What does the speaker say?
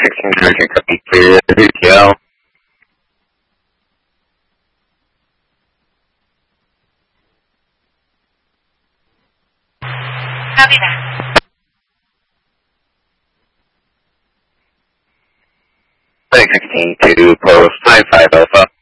16 American copy clear VTL. Copy that. Flight 16 to post 95 Alpha.